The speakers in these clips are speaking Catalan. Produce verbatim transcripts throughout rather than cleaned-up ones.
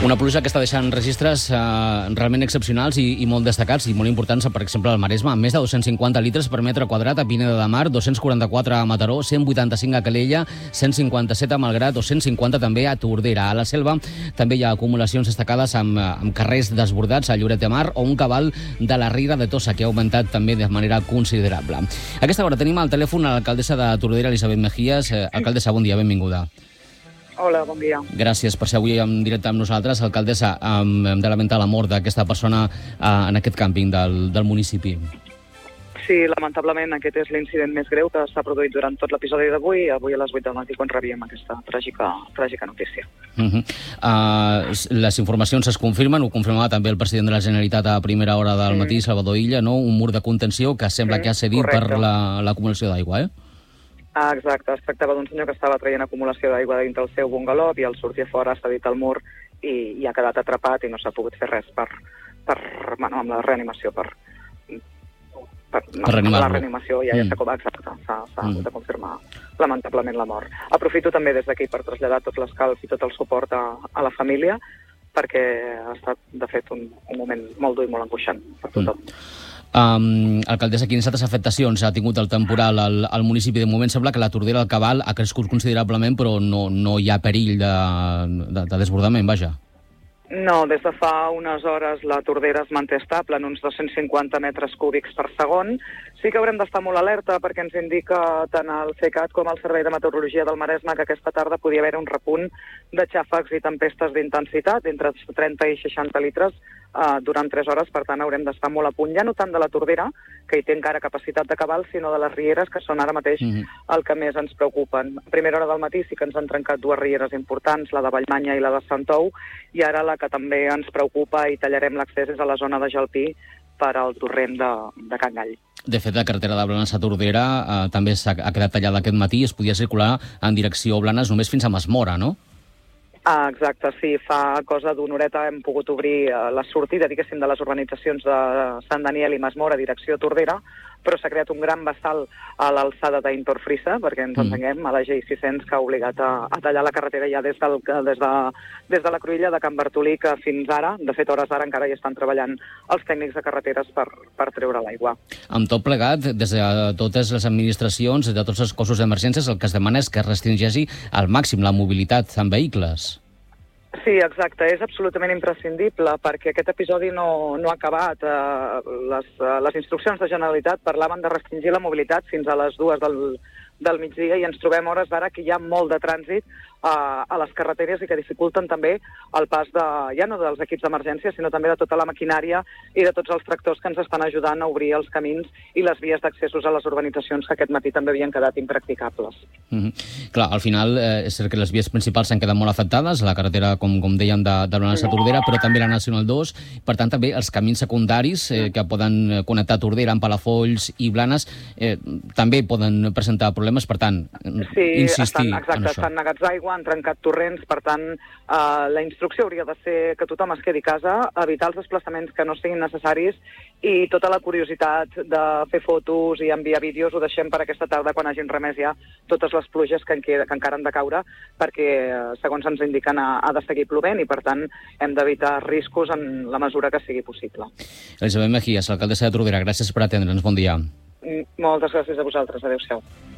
Una pluja que està deixant registres eh, realment excepcionals i, i molt destacats i molt importants, per exemple, al Maresme, amb més de dos-cents cinquanta litres per metre quadrat a Pineda de Mar, dos-cents quaranta-quatre a Mataró, cent vuitanta-cinc a Calella, cent cinquanta-set a Malgrat, dos cents cinquanta també a Tordera. A la Selva també hi ha acumulacions destacades amb, amb carrers desbordats a Lloret de Mar o un cabal de la Riera de Tossa, que ha augmentat també de manera considerable. A aquesta hora tenim al telèfon a l'alcaldessa de Tordera, Elisabet Mejías. Eh, alcaldessa, bon dia, benvinguda. Hola, bon dia. Gràcies per ser avui en directe amb nosaltres. Alcaldessa, hem de lamentar la mort d'aquesta persona en aquest càmping del, del municipi. Sí, lamentablement aquest és l'incident més greu que s'ha produït durant tot l'episodi d'avui, avui a les vuit del matí quan rebíem aquesta tràgica, tràgica notícia. Uh -huh. uh, les informacions es confirmen, ho confirmava també el president de la Generalitat a primera hora del matí, mm. Salvador Illa, no? Un mur de contenció que sembla sí, que ha cedit correcte. Per l'acumulació d'aigua, eh? Ah, exacte, es tractava d'un senyor que estava traient acumulació d'aigua dintre el seu bungaló i al sortir fora ha cedit al mur i, i ha quedat atrapat i no s'ha pogut fer res per, per bueno, amb la reanimació, per, per, per reanimar-lo. La reanimació ja, ja s'ha mm. exacte, s'ha hagut mm. de confirmar lamentablement la mort. Aprofito també des d'aquí per traslladar tot l'escalf i tot el suport a, a la família perquè ha estat, de fet, un, un moment molt dur i molt angoixant per tothom. Mm. Um, alcaldessa, quines altres afectacions ha tingut el temporal al, al municipi? De moment sembla que la Tordera del Cabal ha crescut considerablement, però no, no hi ha perill de, de, de desbordament, vaja. No, des de fa unes hores la Tordera es manté estable en uns dos-cents cinquanta metres cúbics per segon. Sí que haurem d'estar molt alerta perquè ens indica tant el CECAT com el Servei de Meteorologia del Maresme que aquesta tarda podia haver un repunt de xàfecs i tempestes d'intensitat entre trenta i seixanta litres uh, durant tres hores, per tant haurem d'estar molt a punt, ja no tant de la Tordera, que hi té encara capacitat de cabal, sinó de les rieres, que són ara mateix mm-hmm. el que més ens preocupen. A primera hora del matí sí que ens han trencat dues rieres importants, la de Vallmanya i la de Santou, i ara la que també ens preocupa i tallarem l'accés és a la zona de Jalpí per al torrent de, de Can Gall. De fet, la carretera de Blanes a Tordera eh, també s'ha, ha quedat tallada aquest matí i es podia circular en direcció Blanes només fins a Masmora, no? Ah, exacte, sí. Fa cosa d'una horeta hem pogut obrir eh, la sortida, diguéssim, de les urbanitzacions de Sant Daniel i Masmora, direcció Tordera, però s'ha creat un gran vessal a l'alçada d'Intorfrissa, perquè ens mm. entenguem, a la G sis-cents, que ha obligat a, a tallar la carretera ja des, del, des, de, des de la Cruïlla de Can Bartolí, que fins ara, de fet, hores d'ara, encara hi estan treballant els tècnics de carreteres per, per treure l'aigua. Amb tot plegat, des de totes les administracions, des de tots els cossos d'emergències, el que es demana és que es restringeixi al màxim la mobilitat en vehicles. Sí, exacte. És absolutament imprescindible perquè aquest episodi no, no ha acabat. Uh, les, uh, les instruccions de Generalitat parlaven de restringir la mobilitat fins a les dues del, del migdia i ens trobem hores d'ara que hi ha molt de trànsit uh, a les carreteres i que dificulten també el pas de, ja no dels equips d'emergència, sinó també de tota la maquinària i de tots els tractors que ens estan ajudant a obrir els camins i les vies d'accessos a les urbanitzacions que aquest matí també havien quedat impracticables. Mm-hmm. Clar, al final eh, és cert que les vies principals s'han quedat molt afectades, la carretera, com, com dèiem, de, de Blanes a Tordera, però també la Nacional dos, per tant també els camins secundaris eh, que poden connectar Tordera amb Palafolls i Blanes eh, també poden presentar problemes. Per tant, sí, insistir estan, exacte, en això. Estan negats d'aigua, han trencat torrents, per tant, eh, la instrucció hauria de ser que tothom es quedi a casa, evitar els desplaçaments que no siguin necessaris i tota la curiositat de fer fotos i enviar vídeos ho deixem per aquesta tarda quan hagin remès ja totes les pluges que, en queda, que encara han de caure perquè, segons ens indiquen, ha, ha de seguir plovent i, per tant, hem d'evitar riscos en la mesura que sigui possible. Elisabet Mejías, alcaldessa de Tordera, gràcies per atendre'ns. Bon dia. Moltes gràcies a vosaltres. Adéu-siau.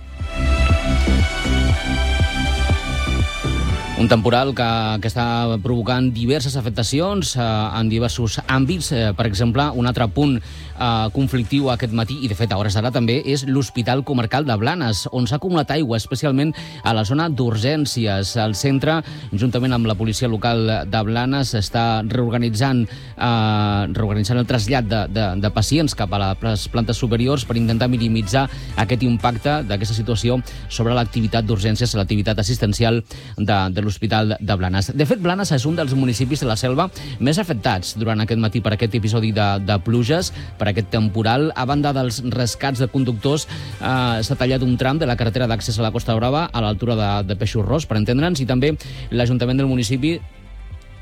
Un temporal que, que està provocant diverses afectacions eh, en diversos àmbits. Eh, per exemple, un altre punt eh, conflictiu aquest matí, i de fet a hores d'ara també, és l'Hospital Comarcal de Blanes, on s'ha acumulat aigua, especialment a la zona d'urgències. El centre, juntament amb la policia local de Blanes, està reorganitzant, eh, reorganitzant el trasllat de, de, de pacients cap a les plantes superiors per intentar minimitzar aquest impacte d'aquesta situació sobre l'activitat d'urgències, l'activitat assistencial de, de l'Hospital de Blanes. De fet, Blanes és un dels municipis de la Selva més afectats durant aquest matí per aquest episodi de, de pluges, per aquest temporal. A banda dels rescats de conductors, eh, s'ha tallat un tram de la carretera d'accés a la Costa Brava a l'altura de, de Peixos Ros, per entendre'ns, i també l'Ajuntament del municipi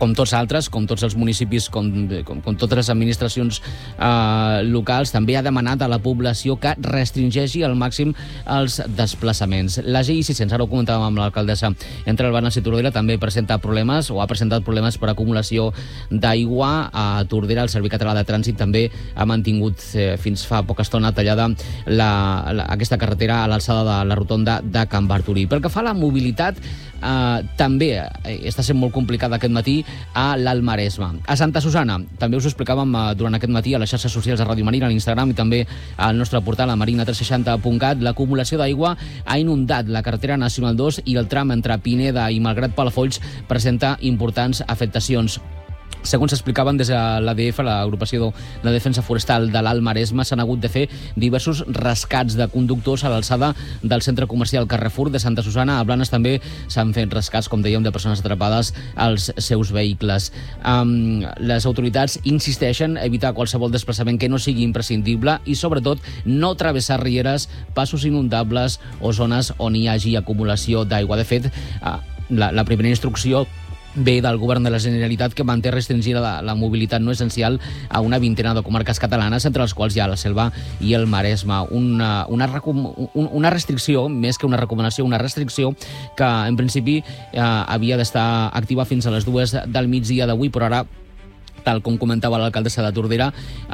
com tots altres, com tots els municipis, com, com, com totes les administracions eh, locals, també ha demanat a la població que restringeixi al màxim els desplaçaments. La G I sis cents, ara ho comentàvem amb l'alcaldessa, entre Blanes i Tordera, també presenta problemes, o ha presentat problemes per acumulació d'aigua. A Tordera, el Servei Català de Trànsit també ha mantingut eh, fins fa poca estona tallada la, la, aquesta carretera a l'alçada de la rotonda de Can Bartolí. Pel que fa a la mobilitat, eh, també eh, està sent molt complicada aquest matí a l'Alt Maresme. A Santa Susana, també us ho explicàvem eh, durant aquest matí a les xarxes socials de Ràdio Marina, a l'Instagram i també al nostre portal a marina tres seixanta punt cat, l'acumulació d'aigua ha inundat la carretera nacional dos i el tram entre Pineda i Malgrat Palafolls presenta importants afectacions. Segons s'explicaven des de l'A D F, l'Agrupació de Defensa Forestal de l'Alt Maresme, s'han hagut de fer diversos rescats de conductors a l'alçada del centre comercial Carrefour de Santa Susana. A Blanes també s'han fet rescats, com dèiem, de persones atrapades als seus vehicles. Um, les autoritats insisteixen a evitar qualsevol desplaçament que no sigui imprescindible i, sobretot, no travessar rieres, passos inundables o zones on hi hagi acumulació d'aigua. De fet, uh, la, la primera instrucció ve del govern de la Generalitat, que manté restringida la, la mobilitat no essencial a una vintena de comarques catalanes, entre les quals hi ha la Selva i el Maresme. Una, una, una restricció, més que una recomanació, una restricció que en principi eh, havia d'estar activa fins a les dues del migdia d'avui, però ara, tal com comentava l'alcaldessa de Tordera,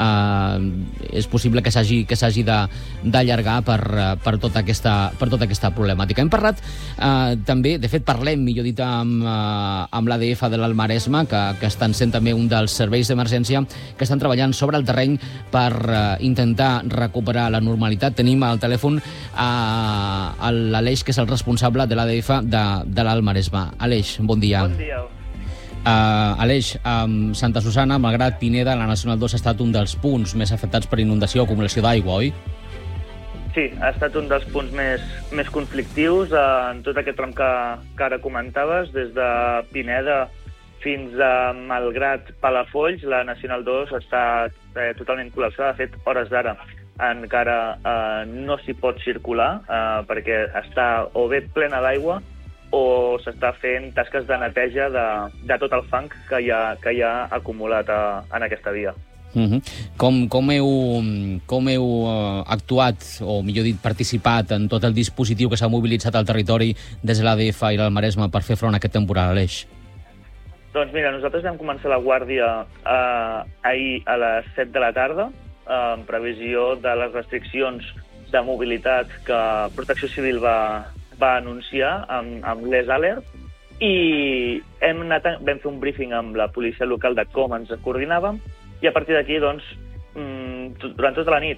eh, és possible que s'hagi que s'hagi d'allargar per, per, tota aquesta, per tota aquesta problemàtica. Hem parlat eh, també, de fet parlem, millor dit, amb, eh, amb l'A D F de l'Alt Maresme, que, que estan sent també un dels serveis d'emergència que estan treballant sobre el terreny per eh, intentar recuperar la normalitat. Tenim al telèfon eh, l'Aleix, que és el responsable de l'A D F de, de l'Alt Maresme. Aleix, bon dia. Bon dia. Uh, Aleix, um, Santa Susana, Malgrat Pineda, la Nacional dos ha estat un dels punts més afectats per inundació o acumulació d'aigua, oi? Sí, ha estat un dels punts més, més conflictius uh, en tot aquest tram que, que ara comentaves, des de Pineda fins a Malgrat Palafolls. La Nacional dos està eh, totalment col·lapsada. De fet, hores d'ara encara eh, no s'hi pot circular eh, perquè està o bé plena d'aigua o s'està fent tasques de neteja de, de tot el fang que hi ha, que hi ha acumulat a, en aquesta via. Uh-huh. Com, com heu, com heu uh, actuat, o millor dit, participat en tot el dispositiu que s'ha mobilitzat al territori des de l'A D F i l'Alt Maresme per fer front a aquest temporal, Aleix? Doncs mira, nosaltres vam començar la guàrdia eh, ahir a les set de la tarda, eh, en previsió de les restriccions de mobilitat que Protecció Civil va va anunciar amb, amb l'E S Alert, i hem anat, vam fer un briefing amb la policia local de com ens coordinàvem, i a partir d'aquí, doncs, durant tota la nit